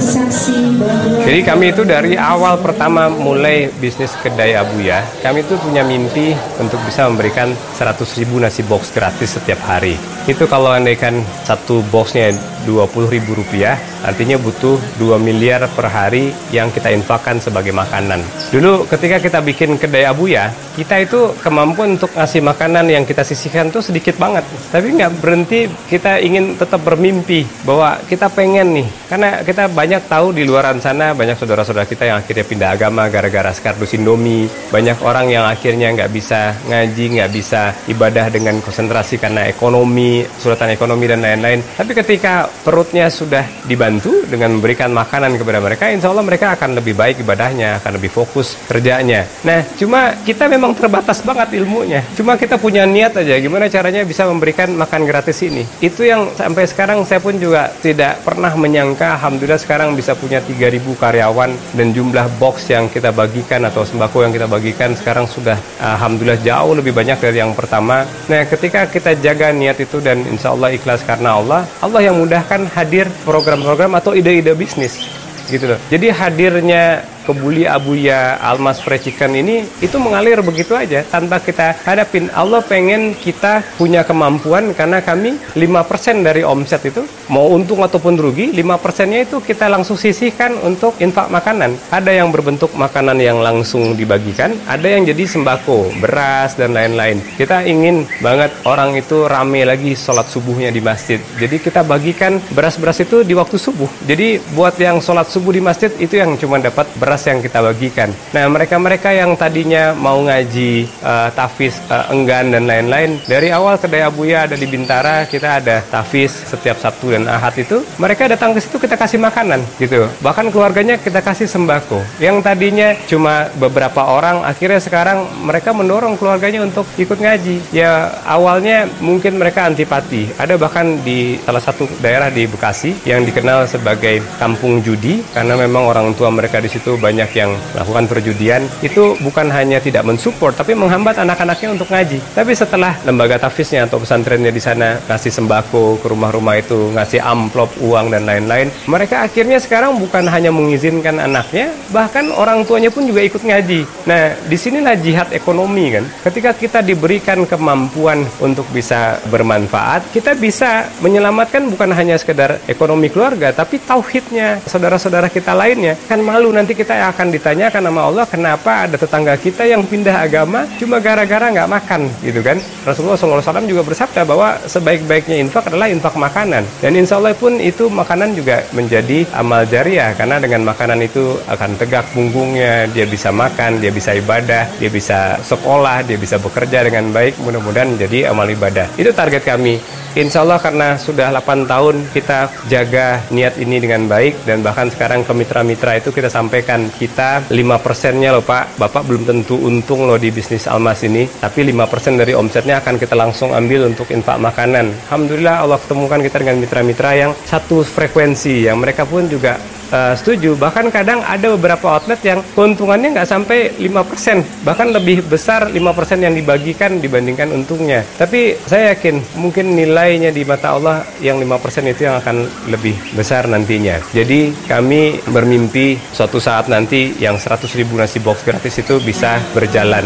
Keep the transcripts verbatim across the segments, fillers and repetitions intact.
bersaksi bahwa Jadi kami itu dari awal pertama mulai bisnis kedai Abuya, kami itu punya mimpi untuk bisa memberikan seratus ribu nasi box gratis setiap hari. Itu kalau andaikan satu boxnya dua puluh ribu rupiah, artinya butuh dua miliar per hari yang kita infakkan sebagai makanan. Dulu ketika kita bikin kedai Abuya, kita itu kemampuan untuk ngasih makanan yang kita sisihkan itu sedikit banget. Tapi nggak berhenti, kita ingin tetap bermimpi bahwa kita pengen nih. Karena kita banyak tahu di luaran sana, banyak saudara-saudara kita yang akhirnya pindah agama gara-gara skardus Indomie. Banyak orang yang akhirnya nggak bisa ngaji, nggak bisa ibadah dengan konsentrasi karena ekonomi, suratan ekonomi dan lain-lain. Tapi ketika perutnya sudah dibantu dengan memberikan makanan kepada mereka, insya Allah mereka akan lebih baik ibadahnya, akan lebih fokus kerjanya. Nah, cuma kita memang terbatas banget ilmunya. Cuma kita punya niat aja, gimana caranya bisa memberikan makan gratis ini. Itu yang sampai sekarang saya pun juga tidak pernah menyangka, alhamdulillah sekarang bisa punya tiga ribu karyawan dan jumlah box yang kita bagikan atau sembako yang kita bagikan sekarang sudah alhamdulillah jauh lebih banyak dari yang pertama. Nah, ketika kita jaga niat itu dan insya Allah ikhlas karena Allah, Allah yang mudahkan hadir program-program atau ide-ide bisnis gitu loh. Jadi hadirnya Kebuli Abuya, Almas Fried Chicken ini itu mengalir begitu aja tanpa kita hadapin. Allah pengen kita punya kemampuan karena kami lima persen dari omset itu mau untung ataupun rugi, lima persennya itu kita langsung sisihkan untuk infak makanan. Ada yang berbentuk makanan yang langsung dibagikan, ada yang jadi sembako, beras dan lain-lain. Kita ingin banget orang itu rame lagi sholat subuhnya di masjid. Jadi kita bagikan beras-beras itu di waktu subuh. Jadi buat yang sholat subuh di masjid itu yang cuma dapat beras yang kita bagikan. Nah, mereka-mereka yang tadinya mau ngaji, uh, tahfiz, uh, enggan dan lain-lain, dari awal kedai Abuya ada di Bintara, kita ada tahfiz setiap Sabtu dan Ahad itu, mereka datang ke situ kita kasih makanan gitu. Bahkan keluarganya kita kasih sembako. Yang tadinya cuma beberapa orang, akhirnya sekarang mereka mendorong keluarganya untuk ikut ngaji. Ya, awalnya mungkin mereka antipati. Ada bahkan di salah satu daerah di Bekasi yang dikenal sebagai kampung judi karena memang orang tua mereka di situ banyak yang melakukan perjudian. Itu bukan hanya tidak mensupport tapi menghambat anak-anaknya untuk ngaji. Tapi setelah lembaga tahfiznya atau pesantrennya di sana ngasih sembako ke rumah-rumah itu, ngasih amplop uang dan lain-lain, mereka akhirnya sekarang bukan hanya mengizinkan anaknya, bahkan orang tuanya pun juga ikut ngaji. Nah, disinilah jihad ekonomi kan. Ketika kita diberikan kemampuan untuk bisa bermanfaat, kita bisa menyelamatkan bukan hanya sekedar ekonomi keluarga, tapi tauhidnya saudara-saudara kita lainnya. Kan malu nanti kita akan ditanyakan sama Allah, kenapa ada tetangga kita yang pindah agama cuma gara-gara nggak makan gitu kan. Rasulullah shallallahu alaihi wasallam juga bersabda bahwa sebaik-baiknya infak adalah infak makanan, dan insya Allah pun itu makanan juga menjadi amal jariah karena dengan makanan itu akan tegak punggungnya, dia bisa makan, dia bisa ibadah, dia bisa sekolah, dia bisa bekerja dengan baik, mudah-mudahan menjadi amal ibadah. Itu target kami. Insya Allah karena sudah delapan tahun kita jaga niat ini dengan baik, dan bahkan sekarang ke mitra-mitra itu kita sampaikan, kita lima persennya loh Pak, Bapak belum tentu untung loh di bisnis Almas ini, tapi lima persen dari omsetnya akan kita langsung ambil untuk infak makanan. Alhamdulillah Allah ketemukan kita dengan mitra-mitra yang satu frekuensi, yang mereka pun juga uh, setuju. Bahkan kadang ada beberapa outlet yang keuntungannya nggak sampai lima persen, bahkan lebih besar lima persen yang dibagikan dibandingkan untungnya. Tapi saya yakin mungkin nilainya di mata Allah yang lima persen itu yang akan lebih besar nantinya. Jadi kami bermimpi suatu saat nanti yang seratus ribu nasi box gratis itu bisa berjalan.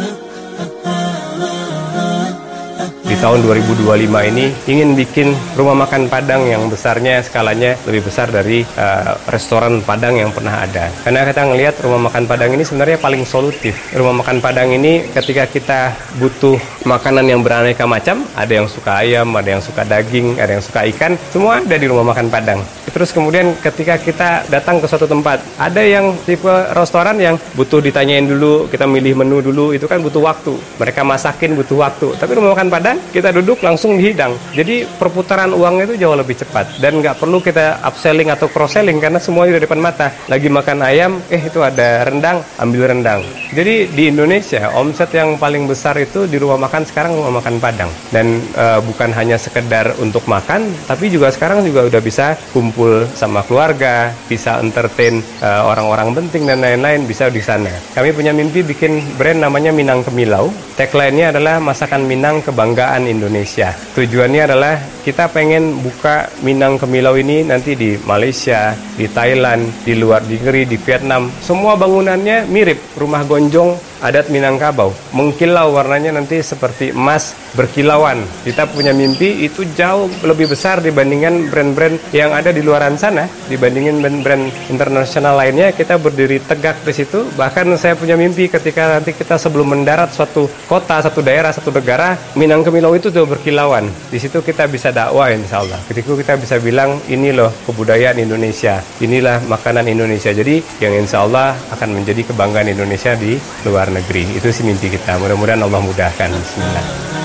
Di tahun dua ribu dua puluh lima ini ingin bikin rumah makan Padang yang besarnya, skalanya lebih besar dari uh, restoran Padang yang pernah ada. Karena kita ngelihat rumah makan Padang ini sebenarnya paling solutif. Rumah makan Padang ini ketika kita butuh makanan yang beraneka macam, ada yang suka ayam, ada yang suka daging, ada yang suka ikan, semua ada di rumah makan Padang. Terus kemudian ketika kita datang ke suatu tempat, ada yang tipe restoran yang butuh ditanyain dulu, kita milih menu dulu, itu kan butuh waktu. Mereka masakin butuh waktu. Tapi rumah makan Padang kita duduk langsung dihidang. Jadi perputaran uang itu jauh lebih cepat dan nggak perlu kita upselling atau cross selling karena semuanya di depan mata. Lagi makan ayam, eh itu ada rendang, ambil rendang. Jadi di Indonesia omset yang paling besar itu di rumah makan sekarang rumah makan Padang, dan e, bukan hanya sekedar untuk makan, tapi juga sekarang juga udah bisa kumpul sama keluarga, bisa entertain e, orang-orang penting dan lain-lain bisa di sana. Kami punya mimpi bikin brand namanya Minang Kemilau. Tagline-nya adalah masakan Minang kebanggaan makanan Indonesia. Tujuannya adalah kita pengen buka Minang Kemilau ini nanti di Malaysia, di Thailand, di luar negeri, di Vietnam. Semua bangunannya mirip rumah gonjong adat Minangkabau. Mengkilau warnanya nanti seperti emas berkilauan. Kita punya mimpi itu jauh lebih besar dibandingkan brand-brand yang ada di luaran sana. Dibandingin brand-brand internasional lainnya, kita berdiri tegak di situ. Bahkan saya punya mimpi ketika nanti kita sebelum mendarat suatu kota, satu daerah, satu negara, Minang Kemilau itu tuh berkilauan. Di situ kita bisa dakwah insya Allah. Ketika kita bisa bilang, ini loh kebudayaan Indonesia, inilah makanan Indonesia. Jadi yang insya Allah akan menjadi kebanggaan Indonesia di luar negeri. Itu sih mimpi kita. Mudah-mudahan Allah mudahkan. Bismillah.